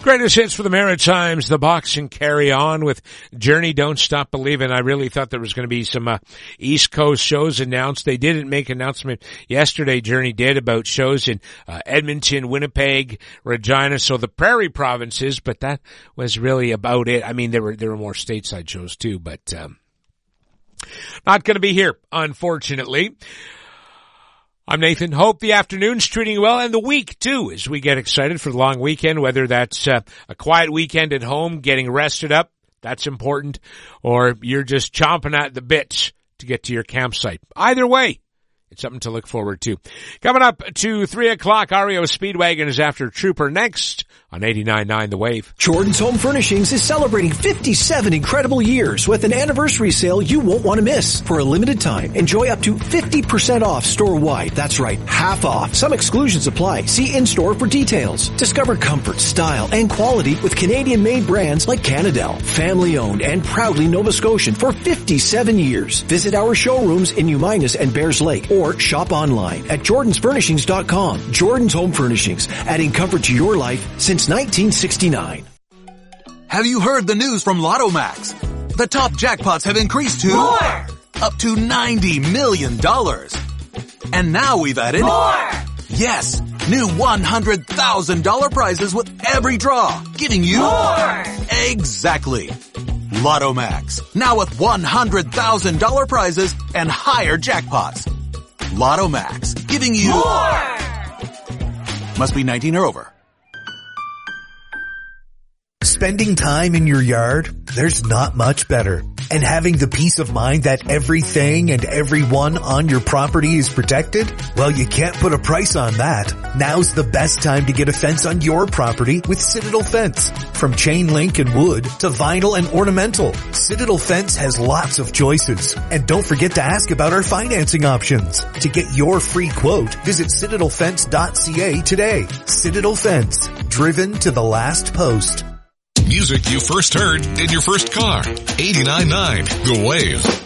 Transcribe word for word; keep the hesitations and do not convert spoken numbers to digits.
Greatest hits for the Maritimes, the box, and carry on with Journey, Don't Stop Believin'. I really thought there was going to be some uh, East Coast shows announced. They didn't make an announcement yesterday, Journey did, about shows in uh, Edmonton, Winnipeg, Regina, so the Prairie provinces, but that was really about it. I mean, there were there were more stateside shows too, but um, not going to be here, unfortunately. I'm Nathan. Hope the afternoon's treating you well, and the week, too, as we get excited for the long weekend, whether that's uh, a quiet weekend at home, getting rested up, that's important, or you're just chomping at the bits to get to your campsite. Either way, it's something to look forward to. Coming up to three o'clock, R E O Speedwagon is after Trooper next on eighty-nine point nine The Wave. Jordan's Home Furnishings is celebrating fifty-seven incredible years with an anniversary sale you won't want to miss. For a limited time, enjoy up to fifty percent off store-wide. That's right, half off. Some exclusions apply. See in-store for details. Discover comfort, style, and quality with Canadian-made brands like Canadel. Family-owned and proudly Nova Scotian for fifty-seven years. Visit our showrooms in Uminas and Bears Lake or shop online at jordans furnishings dot com. Jordan's Home Furnishings, adding comfort to your life since nineteen sixty-nine. Have you heard the news from Lotto Max? The top jackpots have increased to more, up to ninety million dollars. And now we've added more. Yes, new one hundred thousand dollars prizes with every draw, giving you more. Exactly. Lotto Max, now with one hundred thousand dollars prizes and higher jackpots. Lotto Max, giving you more. Must be nineteen or over. Spending time in your yard, there's not much better. And having the peace of mind that everything and everyone on your property is protected? Well, you can't put a price on that. Now's the best time to get a fence on your property with Citadel Fence. From chain link and wood to vinyl and ornamental, Citadel Fence has lots of choices. And don't forget to ask about our financing options. To get your free quote, visit citadel fence dot c a today. Citadel Fence, driven to the last post. Music you first heard in your first car. eighty-nine point nine The Wave.